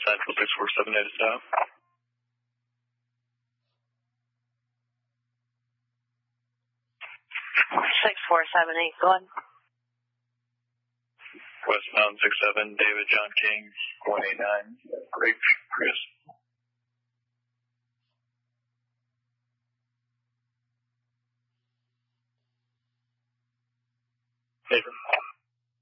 Central 647 to stop. 6478, go ahead. Westbound 67, David John King, 189, Great Chris. David.